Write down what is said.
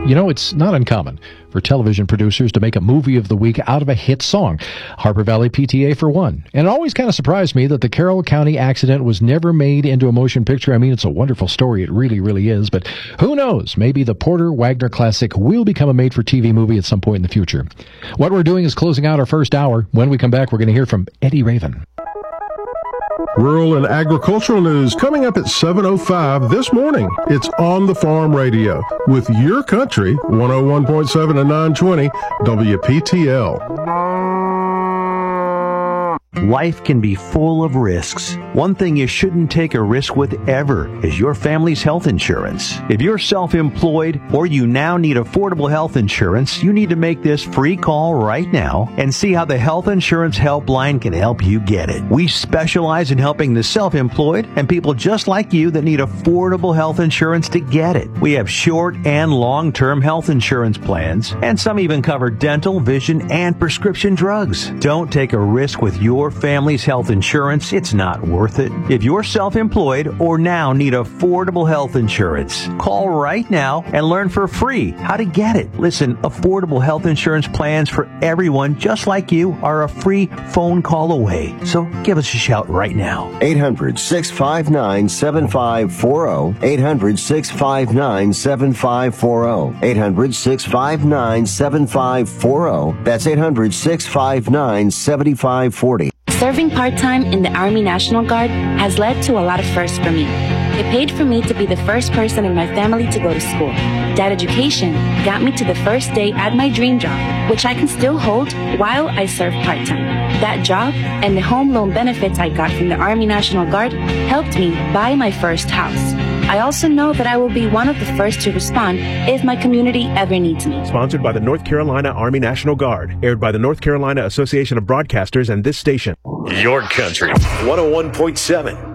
You know, it's not uncommon for television producers to make a movie of the week out of a hit song. Harper Valley PTA for one. And it always kind of surprised me that the Carroll County accident was never made into a motion picture. I mean, it's a wonderful story. It really, really is. But who knows? Maybe the Porter Wagner classic will become a made-for-TV movie at some point in the future. What we're doing is closing out our first hour. When we come back, we're going to hear from Eddie Raven. Rural and agricultural news coming up at 7:05 this morning. It's On the Farm Radio with Your Country, 101.7 and 920 WPTL. Life can be full of risks. One thing you shouldn't take a risk with ever is your family's health insurance. If you're self-employed or you now need affordable health insurance, you need to make this free call right now and see how the Health Insurance Helpline can help you get it. We specialize in helping the self-employed and people just like you that need affordable health insurance to get it. We have short and long-term health insurance plans, and some even cover dental, vision, and prescription drugs. Don't take a risk with your family's health insurance. It's not worth it. If you're self-employed or now need affordable health insurance, call right now and learn for free how to get it. Listen, affordable health insurance plans for everyone just like you are a free phone call away. So give us a shout right now. 800-659-7540. 800-659-7540. 800-659-7540. That's 800-659-7540. Serving part-time in the Army National Guard has led to a lot of firsts for me. It paid for me to be the first person in my family to go to school. That education got me to the first day at my dream job, which I can still hold while I serve part-time. That job and the home loan benefits I got from the Army National Guard helped me buy my first house. I also know that I will be one of the first to respond if my community ever needs me. Sponsored by the North Carolina Army National Guard. Aired by the North Carolina Association of Broadcasters and this station. Your Country, 101.7